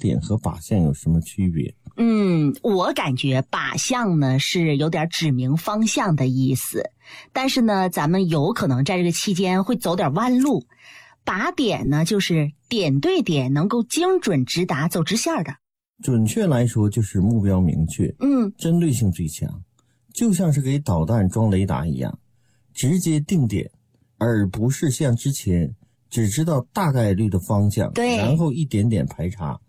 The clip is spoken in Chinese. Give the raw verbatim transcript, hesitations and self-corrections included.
点和靶向有什么区别？ 嗯，我感觉靶向呢是有点指明方向的意思，但是呢，咱们有可能在这个期间会走点弯路。靶点呢，就是点对点，能够精准直达，走直线的。 准确来说，就是目标明确， 嗯， 针对性最强，就像是给导弹装雷达一样，直接定点，而不是像之前只知道大概率的方向， 对， 然后一点点排查。